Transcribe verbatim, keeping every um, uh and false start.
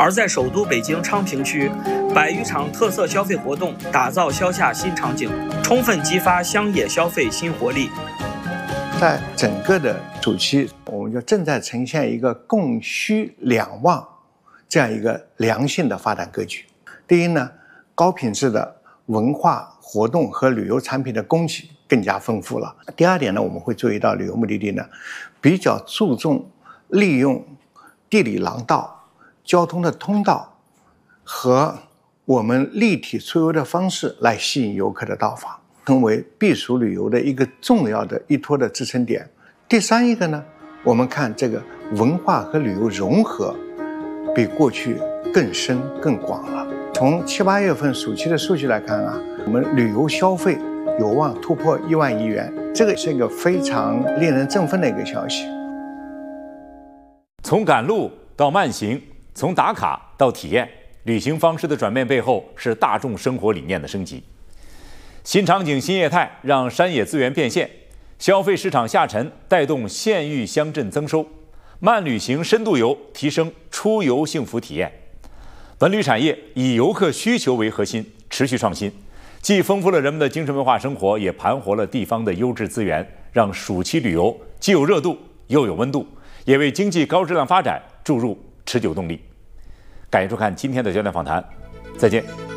而在首都北京昌平区，百余场特色消费活动打造消夏新场景，充分激发乡野消费新活力。 在整个的暑期，我们就正在呈现一个供需两旺这样一个良性的发展格局。第一呢，高品质的文化活动和旅游产品的供给更加丰富了。第二点呢，我们会注意到旅游目的地呢，比较注重利用地理廊道、交通的通道和我们立体出游的方式来吸引游客的到访，成为避暑旅游的一个重要的依托的支撑点。第三一个呢，我们看这个文化和旅游融合比过去更深更广了。从七八月份暑期的数据来看啊，我们旅游消费有望突破一万亿元，这个是一个非常令人振奋的一个消息。 从赶路到慢行，从打卡到体验，旅行方式的转变背后是大众生活理念的升级。新场景新业态让山野资源变现，消费市场下沉带动县域乡镇增收，慢旅行深度游提升出游幸福体验。文旅产业以游客需求为核心，持续创新，既丰富了人们的精神文化生活，也盘活了地方的优质资源，让暑期旅游既有热度又有温度，也为经济高质量发展注入持久动力。感谢收看今天的焦点访谈，再见。